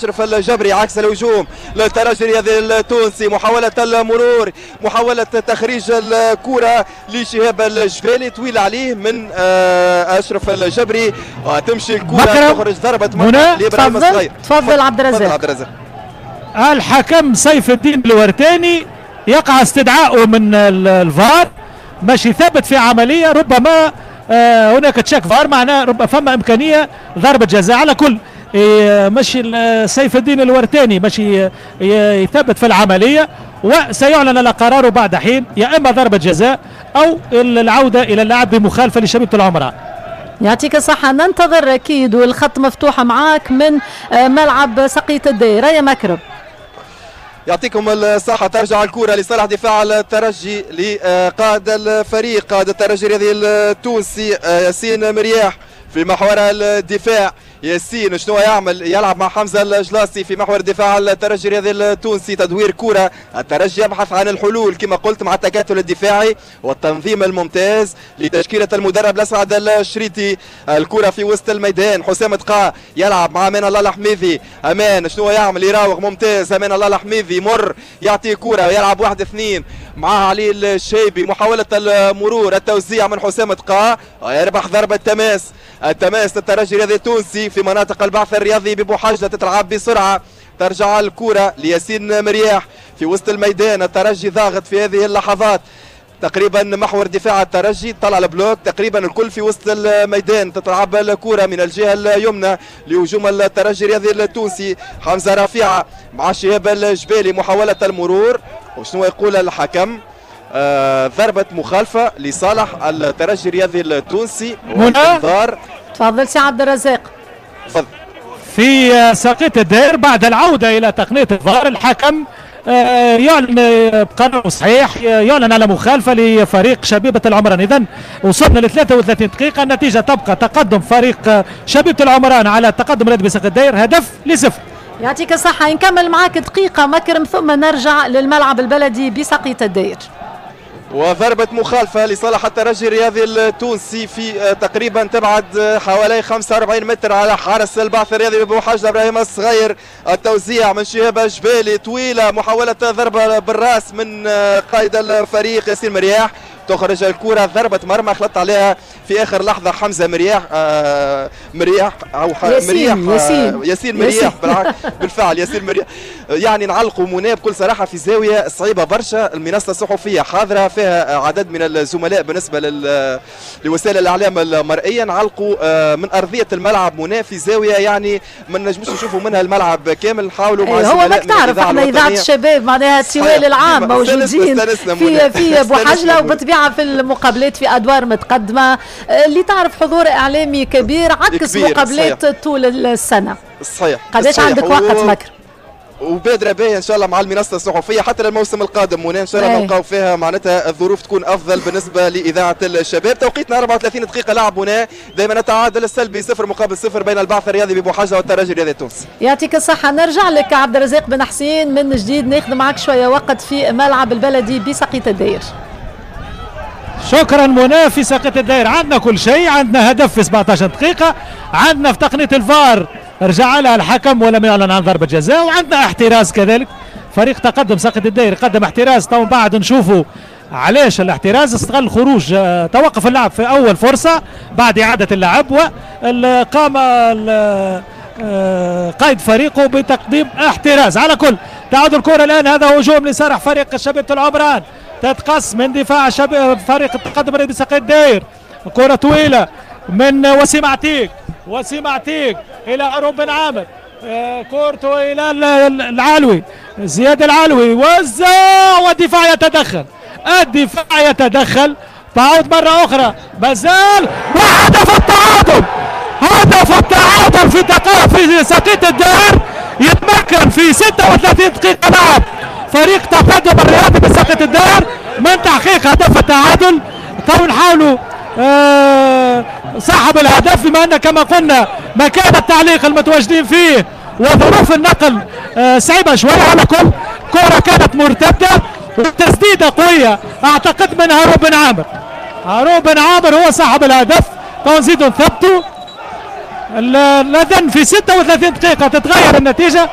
أشرف الجبري عكس الهجوم للترجي الرياضي التونسي. محاولة المرور، محاولة تخريج الكرة لشهاب الجبالي، طويل عليه من أشرف الجبري وتمشي الكرة تخرج ضربة مرمى لإبراهيم الصغير. تفضل عبد الرزاق. الحكم سيف الدين الورتاني يقع استدعاؤه من الفار، ماشي ثابت في عملية، ربما هناك تشك فار، معناه ربما فما إمكانية ضربة جزاء. على كل ماشي سيف الدين الورتاني ماشي يثبت في العملية، وسيعلن على قراره بعد حين، يا إما ضربة جزاء أو العودة إلى اللعب بمخالفة لشبيبة العمران. يعطيك الصحة، ننتظر أكيد والخط مفتوحة معاك من ملعب سقية الدائرة يا مكرم. يعطيكم الصحة. ترجع الكرة لصالح دفاع الترجي لقائد الفريق، قائد الترجي الرياضي التونسي ياسين مرياح في محور الدفاع. ياسين شنو يعمل؟ يلعب مع حمزة الجلاصي في محور الدفاع الترجي الرياضي التونسي. تدوير كرة، الترجي يبحث عن الحلول كما قلت مع التكتل الدفاعي والتنظيم الممتاز لتشكيلة المدرب الأسعد الشريطي. الكرة في وسط الميدان، حسام تقاء يلعب مع امان الله الحميدي. امان شنو يعمل؟ يراوغ ممتاز امان الله الحميدي، مر يعطي كرة ويلعب 1-2 مع علي الشيبي. محاولة المرور، التوزيع من حسام تقاء ويربح ضربة تماس. التماس للترجي الرياضي التونسي في مناطق البعث الرياضي ببوحجة، تتلعب بسرعة. ترجع الكرة لياسين مرياح في وسط الميدان. الترجي ضاغط في هذه اللحظات، تقريبا محور دفاع الترجي طلع البلوك، تقريبا الكل في وسط الميدان. تتلعب الكرة من الجهة اليمنى لهجوم الترجي الرياضي التونسي. حمزة رفيعة مع شهاب الجبالي. محاولة المرور، وشنو يقول الحكم؟ ضربة مخالفة لصالح الترجي الرياضي التونسي. انذار. تفضل سي عبد الرزاق. تفضل. في سقية الدائر بعد العودة إلى تقنية الفار، الحكم يعلن بقرار صحيح، يعلن على مخالفة لفريق شبيبة العمران. إذن وصلنا ل 33 دقيقة، النتيجة تبقى تقدم فريق شبيبة العمران على التقدم الذي بسقية الدائر 1-0. يعطيك الصحة. نكمل معاك دقيقة مكرم ثم نرجع للملعب البلدي بسقية الدائر. وضربة مخالفة لصالح الترجي الرياضي التونسي في تقريبا تبعد حوالي 45 متر على حارس البعث الرياضي ببوحجة ابراهيم الصغير. التوزيع من شهاب جبالي طويلة، محاولة ضربة بالراس من قائد الفريق ياسين مرياح. تخرج الكرة ضربة مرمى خلط عليها في اخر لحظة حمزة مرياح ياسين مرياح بالفعل ياسين مرياح. يعني نعلقوا منى بكل صراحة في زاوية صعيبة برشا. المنصة الصحفية حاضرة فيها عدد من الزملاء بالنسبة لوسائل الإعلام المرئية. نعلقوا من أرضية الملعب منى في زاوية يعني ما نجمش نشوفوا منها الملعب كامل. نحاولوا مع هو ماك تعرف احنا إذاعة الشباب معناها التوالي العام موجودين في بوحجلة، وبالطبيعة في المقابلات في أدوار متقدمة اللي تعرف حضور إعلامي كبير عكس مقابلات طول السنة. صحيح. قداش عندك وقت مكر؟ وبادرة باهية ان شاء الله مع المنصة الصحفية حتى للموسم القادم منى ان شاء الله نلقاو فيها معناتها الظروف تكون افضل بالنسبة لإذاعة الشباب. توقيتنا 34 دقيقة لعب منى، دائما التعادل السلبي 0-0 بين البعث الرياضي ببوحجة والترجي الرياضي التونسي. يعطيك الصحة. نرجع لك عبد الرزاق بن حسين من جديد، ناخذ معك شوية وقت في ملعب البلدي بسقية الدائر. شكرا منى. في سقية الدائر عندنا كل شيء، عندنا هدف في 17 دقيقة، عندنا في تقنية الفار رجع لها الحكم ولم يعلن عن ضربة جزاء، وعندنا احتراز كذلك. فريق تقدم سقية الدائر قدم احتراز، تو بعد نشوفوا علاش الاحتراز. استغل خروج توقف اللعب في أول فرصة بعد إعادة اللعب، وقام قائد فريقه بتقديم احتراز. على كل تعود الكرة الآن، هذا هجوم لصالح فريق شبيبة العمران، تتقص من دفاع فريق التقدم الذي سقية الدائر. كرة طويلة من وسيم عتيق إلى عروب بن عامر، كورته إلى العلوي، زياد العلوي وزع، والدفاع يتدخل. تعود مرة أخرى مازال، وهدف التعادل في سقية الدائر. يتمكن في 36 دقيقة لعب فريق تقدم الرياضي بسقية الدائر من تحقيق هدف التعادل. تو نحاولوا صاحب الهدف، بما ان كما قلنا مكان التعليق المتواجدين فيه وظروف النقل صعبة شوية. على كل كرة كانت مرتدة وتسديدة قوية اعتقد من هاروب بن عامر هو صاحب الهدف. تنزيد ثبته. لذن في 36 دقيقة تتغير النتيجة.